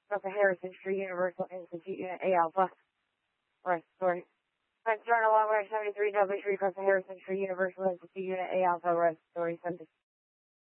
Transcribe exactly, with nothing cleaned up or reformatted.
Delta Harrison Street, Universal Institute, Unit A Alpha. Rest story. French Journal, Long Range seventy-three, W three, Delta Harrison Street, Universal Institute, Unit A Alpha, rest story, send